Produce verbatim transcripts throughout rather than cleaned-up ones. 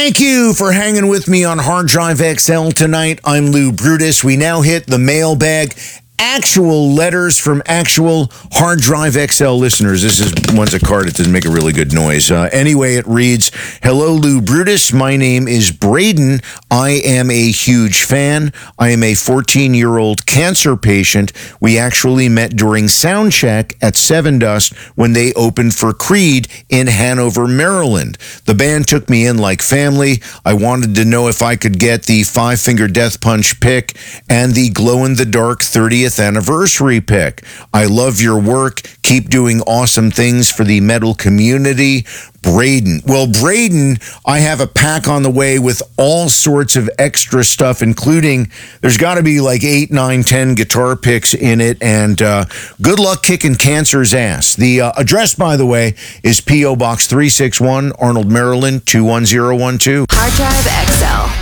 Thank you for hanging with me on Hard Drive X L tonight. I'm Lou Brutus. We now hit the mailbag. Actual letters from actual Hard Drive X L listeners. This is one's a card that doesn't make a really good noise. Uh, anyway, it reads, "Hello, Lou Brutus. My name is Braden. I am a huge fan. I am a fourteen-year-old cancer patient. We actually met during sound check at Seven Dust when they opened for Creed in Hanover, Maryland. The band took me in like family. I wanted to know if I could get the Five Finger Death Punch pick and the glow-in-the-dark thirtieth anniversary pick. I love your work. Keep doing awesome things for the metal community. Braden." Well, Braden, I have a pack on the way with all sorts of extra stuff, including there's got to be like eight, nine, ten guitar picks in it, and uh, good luck kicking cancer's ass. The uh, address, by the way, is P O Box three sixty-one, Arnold, Maryland, two one zero one two. Hard Drive X L.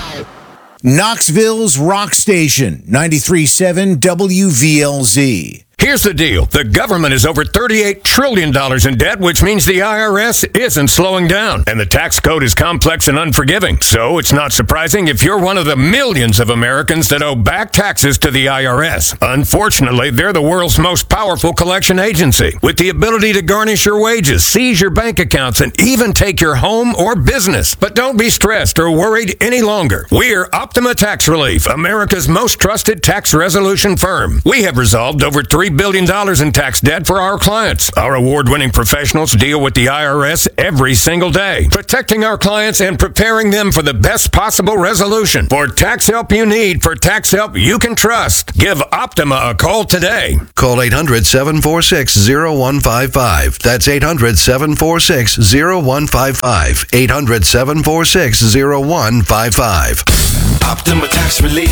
Knoxville's rock station, ninety-three point seven W V L Z. Here's the deal. The government is over thirty-eight trillion dollars in debt, which means the I R S isn't slowing down. And the tax code is complex and unforgiving. So it's not surprising if you're one of the millions of Americans that owe back taxes to the I R S. Unfortunately, they're the world's most powerful collection agency, with the ability to garnish your wages, seize your bank accounts, and even take your home or business. But don't be stressed or worried any longer. We're Optima Tax Relief, America's most trusted tax resolution firm. We have resolved over three billion dollars in tax debt for our clients. Our award-winning professionals deal with the I R S every single day, protecting our clients and preparing them for the best possible resolution. For tax help you need, for tax help you can trust, give Optima a call today. Call eight hundred, seven four six, zero one five five. That's eight hundred, seven four six, zero one five five. eight hundred, seven four six, zero one five five. Optima Tax Relief.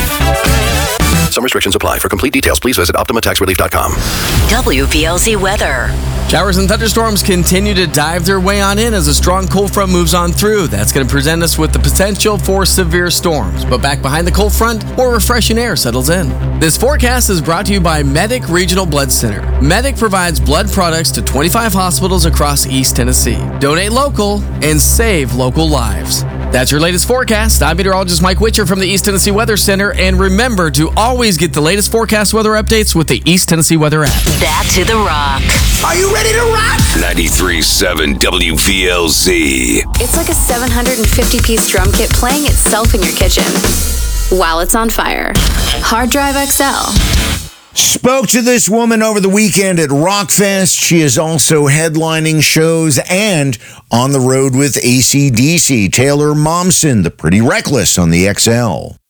Some restrictions apply. For complete details, please visit optima tax relief dot com. W V L Z weather. Showers and thunderstorms continue to dive their way on in as a strong cold front moves on through. That's going to present us with the potential for severe storms. But back behind the cold front, more refreshing air settles in. This forecast is brought to you by Medic Regional Blood Center. Medic provides blood products to twenty-five hospitals across East Tennessee. Donate local and save local lives. That's your latest forecast. I'm meteorologist Mike Witcher from the East Tennessee Weather Center. And remember to always get the latest forecast weather updates with the East Tennessee Weather app. That to the rock. Are you ready to rock? ninety-three point seven W V L Z. It's like a seven hundred fifty piece drum kit playing itself in your kitchen while it's on fire. Hard Drive X L. Spoke to this woman over the weekend at Rockfest. She is also headlining shows and on the road with A C D C. Taylor Momsen, the Pretty Reckless on the X L.